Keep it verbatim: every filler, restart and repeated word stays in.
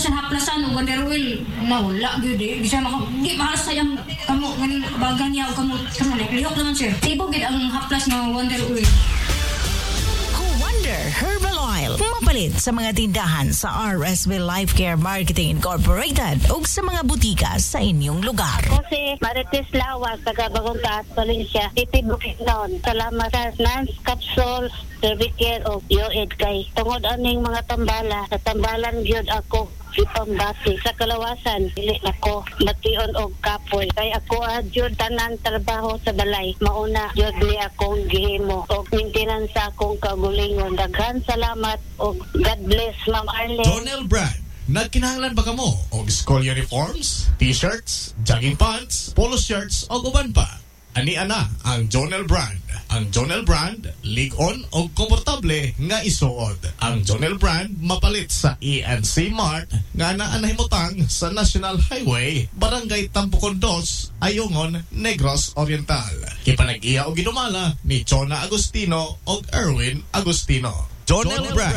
sa haplasan o Wonder Wheel nawala gyud eh bisa maka di mahal sayang kamo ngani bagan niya o kamo kamo lihok naman sir tibo gid ang haplas nga Wonder Wheel. Wonder Herbal Oil mapalit sa mga tindahan sa R S V Life Care Marketing Incorporated o sa mga butika sa inyong lugar. Kasi Marites Lawas, taga Bagong Taas, Valencia, City Bukidnon. Salamat sa Nance Capsule, Cervicare o Yoed kay tungod aning mga tambala. Sa tambalan gyud ako ipambati sa kalawasan dili nako bation og kapoy kay ako adjud tanan trabaho sa balay mauna jud ni akong gihimo og maintenance sa akong kagulingon. Daghan salamat og God bless Ma'am Arlene. Jonel Brand, nagkinahanglan ba kamo og school uniforms, t-shirts, jogging pants, polo shirts o uban pa? Ani ana ang Jonel Brand. Ang Jonel Brand, lig-on o komportable nga isuod. Ang Jonel Brand mapalit sa E N C Mart nga naanahimutang sa National Highway, Barangay Tampukon dos, Ayungon, Negros Oriental. Kipanag-iya o ginumala ni Chona Agustino o Erwin Agustino. Jonel Brand.